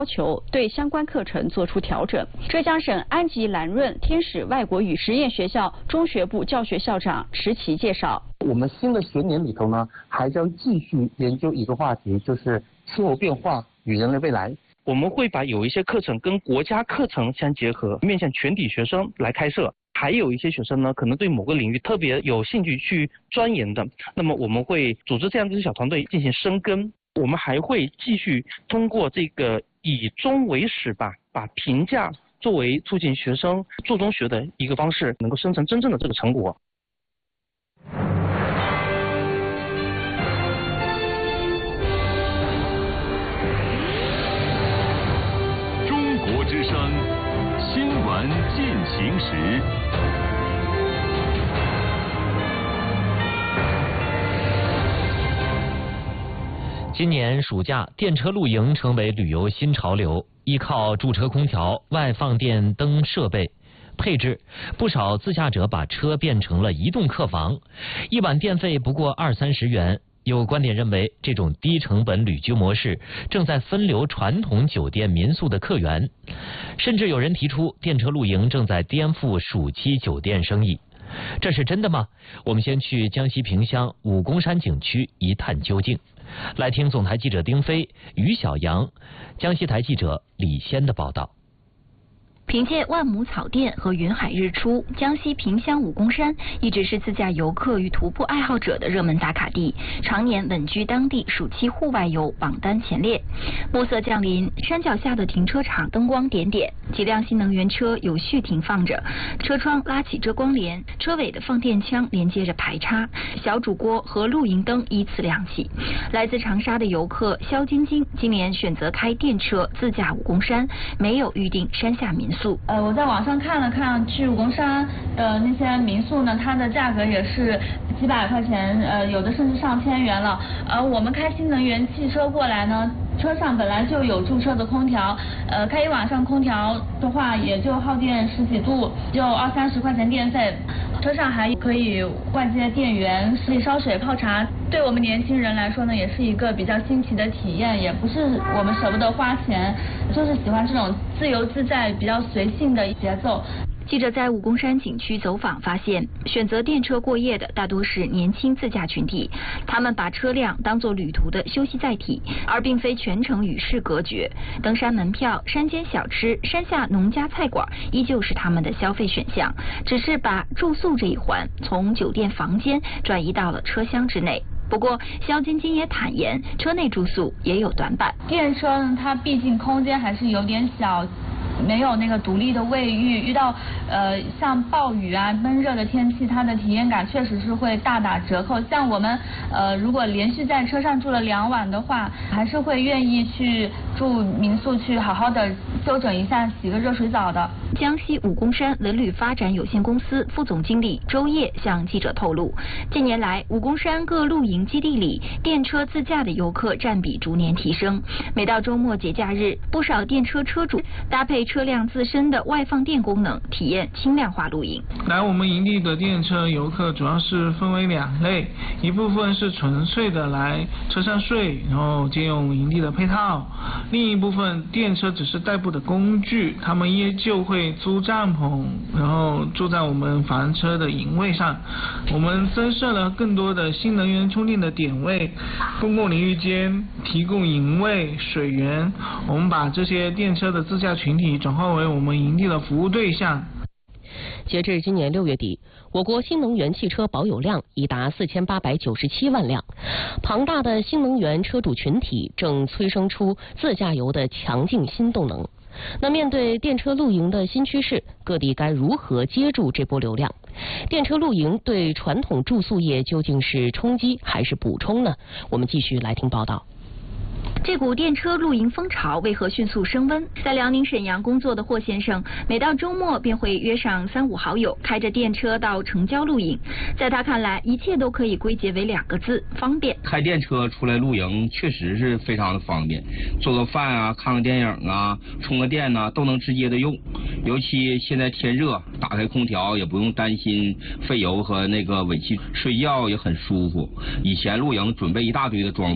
要求对相关课程作出调整。浙江省安吉兰润天使外国语实验学校中学部教学校长池奇介绍， 我们新的学年里头呢，还将继续研究一个话题，就是气候变化与人类未来。 我们会把有一些课程跟国家课程相结合，面向全体学生来开设。还有一些学生呢，可能对某个领域特别有兴趣去钻研的，那么我们会组织这样的小团队进行深耕。我们还会继续通过这个以终为始吧，把评价作为促进学生做中学的一个方式，能够生成真正的这个成果。 中国之声，新闻进行时。 今年暑假，电车露营成为旅游新潮流。依靠驻车空调、外放电灯设备配置，不少自驾者把车变成了移动客房，一晚电费不过20-30元。有观点认为，这种低成本旅居模式正在分流传统酒店民宿的客源，甚至有人提出，电车露营正在颠覆暑期酒店生意。这是真的吗？我们先去江西萍乡武功山景区一探究竟。来听总台记者丁飞、于小阳、江西台记者李先的报道。 凭借万亩草甸和云海日出，江西萍乡武功山一直是自驾游客与徒步爱好者的热门打卡地，常年稳居当地暑期户外游榜单前列。暮色降临，山脚下的停车场灯光点点，几辆新能源车有序停放着，车窗拉起遮光帘，车尾的放电枪连接着排插，小主锅和露营灯依次亮起。来自长沙的游客肖晶晶今年选择开电车自驾武功山，没有预定山下民宿。 我在网上看了看，去武功山的那些民宿呢，它的价格也是几百块钱，有的甚至上千元了。我们开新能源汽车过来呢，车上本来就有驻车的空调，开一晚上空调的话，也就耗电10几度，就20-30块钱电费。车上还可以外接电源，可以烧水泡茶。对我们年轻人来说呢，也是一个比较新奇的体验，也不是我们舍不得花钱，就是喜欢这种自由自在、比较随性的节奏。 记者在武功山景区走访发现，选择电车过夜的大多是年轻自驾群体，他们把车辆当作旅途的休息载体，而并非全程与世隔绝。登山门票、山间小吃、山下农家菜馆依旧是他们的消费选项，只是把住宿这一环从酒店房间转移到了车厢之内。不过，肖晶晶也坦言，车内住宿也有短板。 电车呢，它毕竟空间还是有点小，没有那个独立的卫浴，遇到像暴雨啊、闷热的天气，它的体验感确实是会大打折扣。像我们如果连续在车上住了2晚的话，还是会愿意去住民宿，去好好的休整一下，洗个热水澡的。 江西武功山文旅发展有限公司副总经理周烨向记者透露，近年来武功山各露营基地里电车自驾的游客占比逐年提升。每到周末节假日，不少电车车主搭配车辆自身的外放电功能，体验轻量化露营。 来我们营地的电车游客主要是分为2类，一部分是纯粹的来车上睡，然后借用营地的配套；另一部分电车只是代步的工具，他们依旧会租帐篷，然后住在我们房车的营位上。我们增设了更多的新能源充电的点位，公共淋浴间提供营位、水源。我们把这些电车的自驾群体转化为我们营地的服务对象。 截至今年6月底，我国新能源汽车保有量已达4897万辆，庞大的新能源车主群体正催生出自驾游的强劲新动能。那面对电车露营的新趋势，各地该如何接住这波流量？电车露营对传统住宿业究竟是冲击还是补充呢？我们继续来听报道。 这股电车露营风潮为何迅速升温？在辽宁沈阳工作的霍先生，每到周末便会约上3-5好友，开着电车到城郊露营。在他看来，一切都可以归结为2个字：方便。 开电车出来露营确实是非常的方便，做个饭啊、看个电影啊、充个电啊，都能直接的用。尤其现在天热，打开空调也不用担心费油和那个尾气，睡觉也很舒服。以前露营准备一大堆的装备。